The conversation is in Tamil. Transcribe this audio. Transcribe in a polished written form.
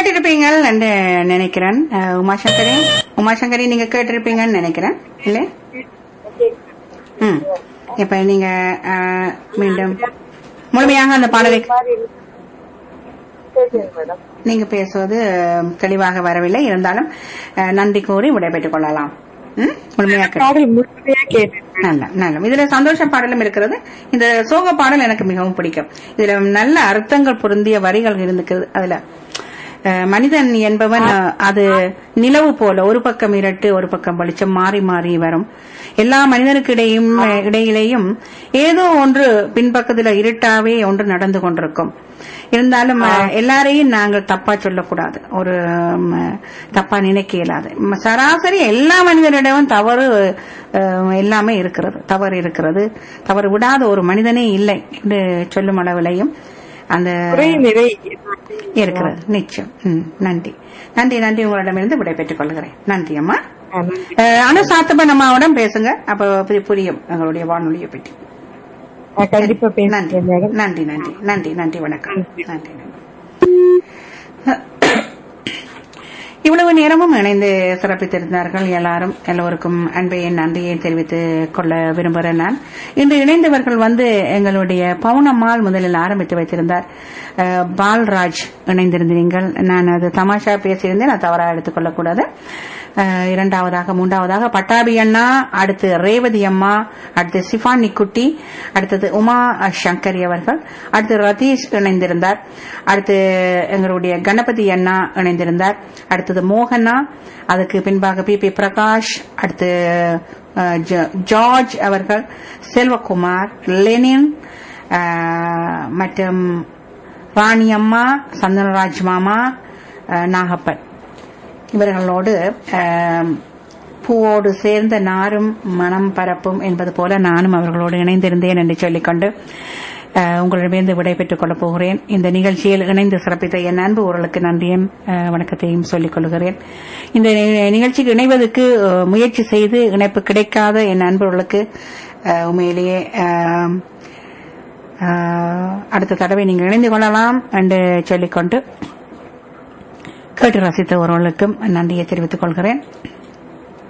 கேட்டிருப்பீங்கள் என்று நினைக்கிறேன். உமாசங்கரி நீங்க கேட்டிருப்பீங்கன்னு நினைக்கிறேன் இல்ல? இப்ப நீங்க மீண்டும் முழுமையாக அந்த பாடலை நீங்க பேசுவது தெளிவாக வரவில்லை. இருந்தாலும் நன்றி கூறி விடைபெற்றுக் கொள்ளலாம். நல்ல இதுல சந்தோஷ பாடலும் இருக்கிறது. இந்த சோக பாடல் எனக்கு மிகவும் பிடிக்கும். இதுல நல்ல அர்த்தங்கள் பொருந்திய வரிகள் இருந்துக்கிறது. அதுல மனிதன் என்பவன் அது நிலவு போல ஒரு பக்கம் இருட்டு ஒரு பக்கம் வெளிச்சம் மாறி மாறி வரும். எல்லா மனிதனுக்கு இடையிலேயும் ஏதோ ஒன்று பின்பக்கத்துல இருட்டாவே ஒன்று நடந்து கொண்டிருக்கும். இருந்தாலும் எல்லாரையும் நாங்கள் தப்பா சொல்லக்கூடாது, ஒரு தப்பா நினைக்க இயலாது. சராசரி எல்லா மனிதனிடமும் தவறு எல்லாமே இருக்கிறது, தவறு இருக்கிறது. தவறு விடாத ஒரு மனிதனே இல்லை என்று சொல்லும் அளவிலையும் அந்த இருக்கிறது நிச்சயம். நன்றி நன்றி நன்றி. உங்களிடமிருந்து விடைபெற்றுக் கொள்கிறேன். நன்றி அம்மா. ஆனா சாத்தப்பன் அம்மாவிடம் பேசுங்க, அப்ப புரியும் எங்களுடைய வானொலியை பற்றி. நன்றி நன்றி நன்றி நன்றி நன்றி. வணக்கம். நன்றி நன்றி. இவ்வளவு நேரமும் இணைந்து சிறப்பித்திருந்தார்கள் எல்லாரும். எல்லோருக்கும் அன்பையின் நன்றியை தெரிவித்துக் கொள்ள விரும்புகிறேன். நான் இன்று இணைந்தவர்கள் எங்களுடைய பவுனம்மாள் முதலில் ஆரம்பித்து வைத்திருந்தார். பால்ராஜ் இணைந்திருந்தீர்கள். நான் அது தமாஷா பேசியிருந்தேன், நான் தவறாக எடுத்துக் கொள்ளக்கூடாது. இரண்டாவதாக மூன்றாவதாக பட்டாபி அண்ணா, அடுத்து ரேவதி அம்மா, அடுத்து சிஃபானி குட்டி, அடுத்தது உமா சங்கரி அவர்கள், அடுத்து ரதீஷ் இணைந்திருந்தார், அடுத்து எங்களுடைய கணபதி அண்ணா இணைந்திருந்தார், அடுத்தது மோகனா, அதுக்கு பின்பாக பி பிரகாஷ், அடுத்து ஜார்ஜ் அவர்கள், செல்வகுமார், லெனின் மற்றும் ராணி அம்மா, சந்தனராஜ் மாமா, நாகப்பன். இவர்களோடு பூவோடு சேர்ந்த நாரும் மனம் பரப்பும் என்பது போல நானும் அவர்களோடு இணைந்திருந்தேன் என்று சொல்லிக்கொண்டு உங்களிடமிருந்து விடைபெற்றுக் கொள்ளப் போகிறேன். இந்த நிகழ்ச்சியில் இணைந்து சிறப்பித்த என் அன்பு ஊர்களுக்கு நன்றியும் வணக்கத்தையும் சொல்லிக் கொள்கிறேன். இந்த நிகழ்ச்சிக்கு இணைவதற்கு முயற்சி செய்து இணைப்பு கிடைக்காத என் அன்பர்களுக்கு உண்மையிலேயே அடுத்த தடவை நீங்கள் இணைந்து கொள்ளலாம் என்று சொல்லிக்கொண்டு கேட்டு ரசித்த ஒருவர்களுக்கும் நன்றியை தெரிவித்துக் கொள்கிறேன்.